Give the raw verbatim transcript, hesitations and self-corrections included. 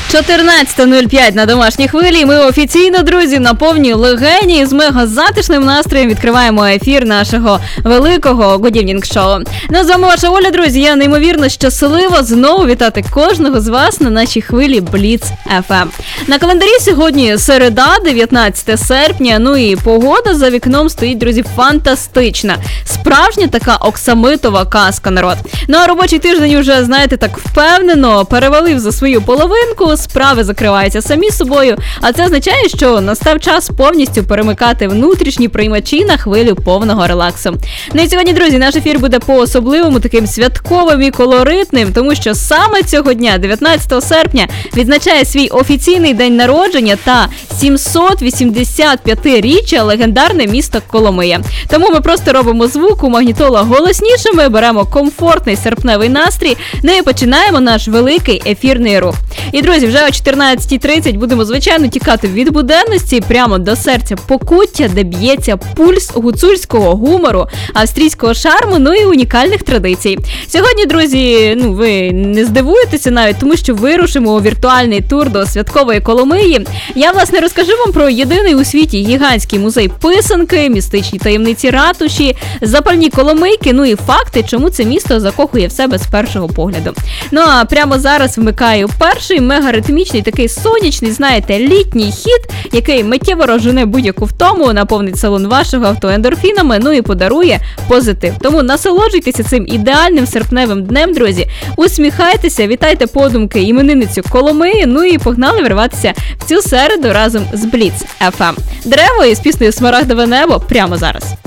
чотирнадцята нуль п'ять на домашній хвилі. Ми офіційно, друзі, на повній легені з мега затишним настроєм відкриваємо ефір нашого великого Good Evening Show. Ну, з вами ваша Оля, друзі. Я неймовірно щаслива знову вітати кожного з вас на нашій хвилі Бліц еф ем. На календарі сьогодні середа, дев'ятнадцяте серпня. Ну і погода за вікном стоїть, друзі, фантастична. Справжня така оксамитова казка, народ. Ну а робочий тиждень вже, знаєте, так впевнено перевалив за свою половинку. Справи закриваються самі собою, а це означає, що настав час повністю перемикати внутрішні приймачі на хвилю повного релаксу. Ну і сьогодні, друзі, наш ефір буде по-особливому таким святковим і колоритним, тому що саме цього дня, дев'ятнадцятого серпня, відзначає свій офіційний день народження та сімсот вісімдесят п'ятиріччя легендарне місто Коломия. Тому ми просто робимо звук у магнітола голоснішими, беремо комфортний серпневий настрій, ну і починаємо наш великий ефірний рух. І, друзі, вже о чотирнадцятій тридцять будемо, звичайно, тікати від буденності прямо до серця Покуття, де б'ється пульс гуцульського гумору, австрійського шарму, ну і унікальних традицій. Сьогодні, друзі, ну ви не здивуєтеся навіть, тому що вирушимо у віртуальний тур до святкової Коломиї. Я, власне, розкажу вам про єдиний у світі гігантський музей писанки, містичні таємниці ратуші, запальні коломийки, ну і факти, чому це місто закохує в себе з першого погляду. Ну а прямо зараз вмикаю перший мегаритмічний, такий сонячний, знаєте, літній хіт, який миттєво розжене будь-яку втому, наповнить салон вашого авто ендорфінами, ну і подарує позитив. Тому насолоджуйтеся цим ідеальним серпневим днем, друзі. Усміхайтеся, вітайте подумки іменинницю Коломиї, ну і погнали вриватися в цю середу разом з Бліц еф ем. Дерево із піснею «Смарагдове небо» прямо зараз.